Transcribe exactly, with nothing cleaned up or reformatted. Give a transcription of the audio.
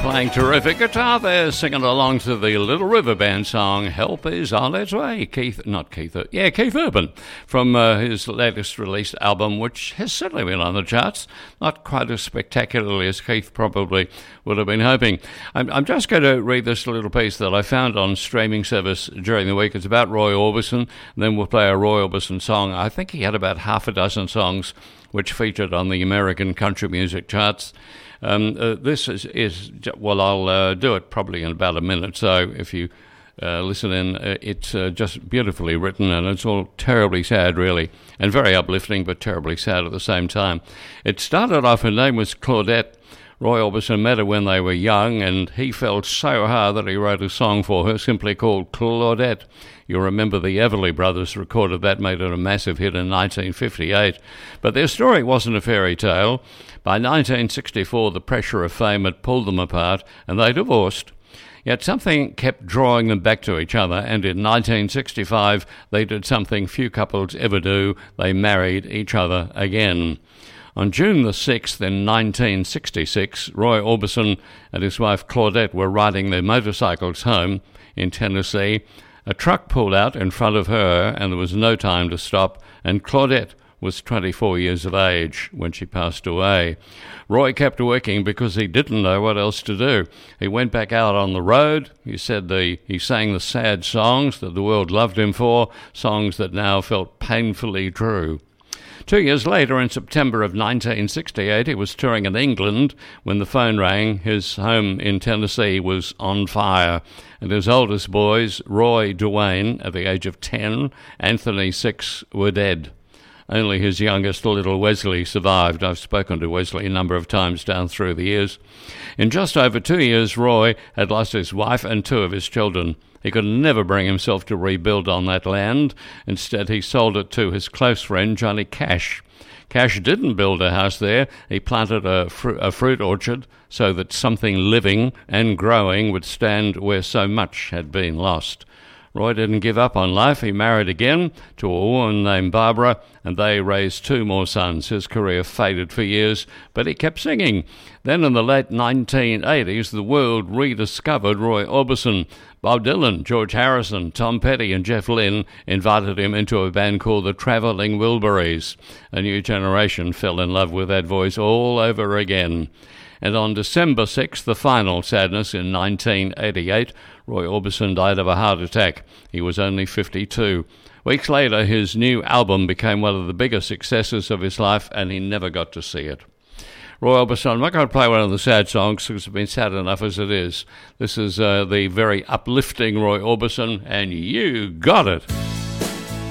Playing terrific guitar there, singing along to the Little River Band song, Help Is On Its Way. Keith, not Keith, yeah, Keith Urban, from uh, his latest released album, which has certainly been on the charts. Not quite as spectacularly as Keith probably would have been hoping. I'm, I'm just going to read this little piece that I found on streaming service during the week. It's about Roy Orbison, and then we'll play a Roy Orbison song. I think he had about half a dozen songs which featured on the American country music charts. Um, uh, this is, is, well, I'll uh, do it probably in about a minute, so if you uh, listen in, uh, it's uh, just beautifully written, and it's all terribly sad, really, and very uplifting, but terribly sad at the same time. It started off, her name was Claudette. Roy Orbison met her when they were young, and he felt so hard that he wrote a song for her simply called Claudette. You'll remember the Everly Brothers recorded that, made it a massive hit in nineteen fifty-eight. But their story wasn't a fairy tale. By nineteen sixty-four, the pressure of fame had pulled them apart, and they divorced. Yet something kept drawing them back to each other, and in nineteen sixty-five, they did something few couples ever do. They married each other again. On June the sixth in nineteen sixty-six, Roy Orbison and his wife Claudette were riding their motorcycles home in Tennessee. A truck pulled out in front of her, and there was no time to stop, and Claudette was twenty-four years of age when she passed away. Roy kept working because he didn't know what else to do. He went back out on the road. He said the, he sang the sad songs that the world loved him for, songs that now felt painfully true. Two years later, in September of nineteen sixty-eight, he was touring in England when the phone rang. His home in Tennessee was on fire, and his oldest boys, Roy Duane, at the age of ten, Anthony, six, were dead. Only his youngest, little Wesley, survived. I've spoken to Wesley a number of times down through the years. In just over two years, Roy had lost his wife and two of his children. He could never bring himself to rebuild on that land. Instead, he sold it to his close friend, Johnny Cash. Cash didn't build a house there. He planted a, fr- a fruit orchard so that something living and growing would stand where so much had been lost. Roy didn't give up on life. He married again to a woman named Barbara, and they raised two more sons. His career faded for years, but he kept singing. Then in the late nineteen eighties, the world rediscovered Roy Orbison. Bob Dylan, George Harrison, Tom Petty, and Jeff Lynne invited him into a band called the Traveling Wilburys. A new generation fell in love with that voice all over again. And on December sixth, the final sadness in nineteen eighty-eight, Roy Orbison died of a heart attack. He was only fifty-two. Weeks later, his new album became one of the biggest successes of his life, and he never got to see it. Roy Orbison, I'm not going to play one of the sad songs because it's been sad enough as it is. This is uh, the very uplifting Roy Orbison, and you got it.